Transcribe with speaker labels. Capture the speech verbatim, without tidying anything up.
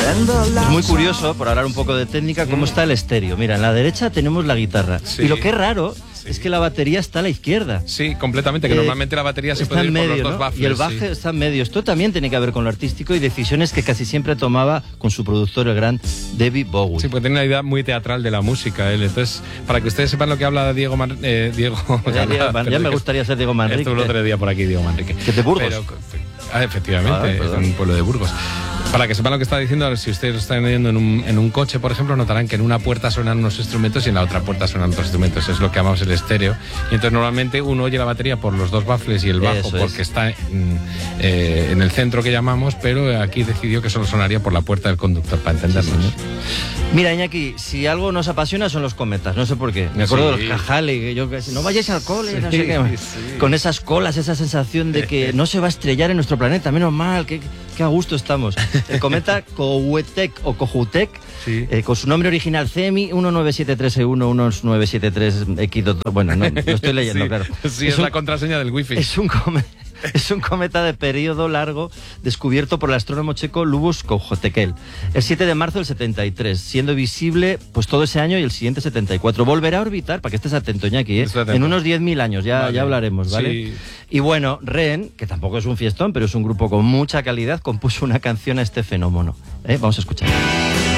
Speaker 1: Es muy curioso, por hablar un poco de técnica, cómo está el estéreo. Mira, en la derecha tenemos la guitarra. Sí. Y lo que es raro sí. es que la batería está a la izquierda.
Speaker 2: Sí, completamente, que eh, normalmente la batería se puede ir medio, por los dos
Speaker 1: ¿no?
Speaker 2: baffles.
Speaker 1: Y el baje sí. está en medio. Esto también tiene que ver con lo artístico y decisiones que casi siempre tomaba con su productor, el gran David Bowie.
Speaker 2: Sí, porque tiene una idea muy teatral de la música, él. Entonces, para que ustedes sepan lo que habla Diego Man, eh, Diego,
Speaker 1: ya, Diego Man, ya me gustaría ser Diego Manrique.
Speaker 2: Estuvo el otro día por aquí, Diego Manrique.
Speaker 1: ¿Que de Burgos?
Speaker 2: Pero, ah, efectivamente, ah, es un pueblo de Burgos. Para que sepan lo que está diciendo, si ustedes lo están oyendo en un, en un coche, por ejemplo, notarán que en una puerta suenan unos instrumentos y en la otra puerta suenan otros instrumentos. Es lo que llamamos el estéreo. Y entonces normalmente uno oye la batería por los dos baffles y el bajo Eso porque es. está en, eh, en el centro que llamamos, pero aquí decidió que solo sonaría por la puerta del conductor, para entendernos. Sí,
Speaker 1: mira, Iñaki, si algo nos apasiona son los cometas, no sé por qué. Me acuerdo sí. de los Cajales, que yo no vayáis al cole, sí, no sé qué. Sí. Con esas colas, esa sensación de que no se va a estrellar en nuestro planeta, menos mal, que, que a gusto estamos. El cometa Cohuetec o Cojutek, sí. eh, con su nombre original C M I uno nueve siete tres E uno uno nueve siete tres X dos. Bueno, no, lo estoy leyendo,
Speaker 2: sí,
Speaker 1: claro.
Speaker 2: Sí, es, es un, la contraseña del wifi.
Speaker 1: Es un cometa. Es un cometa de periodo largo descubierto por el astrónomo checo Lubos Kohoutek el siete de marzo del setenta y tres, siendo visible pues todo ese año y el siguiente setenta y cuatro. Volverá a orbitar, para que estés atento, Iñaki, ¿eh? atento. en unos diez mil años, ya, vale. ya hablaremos, ¿vale? Sí. Y bueno, Ren, que tampoco es un fiestón, pero es un grupo con mucha calidad, compuso una canción a este fenómeno. ¿eh? Vamos a escuchar.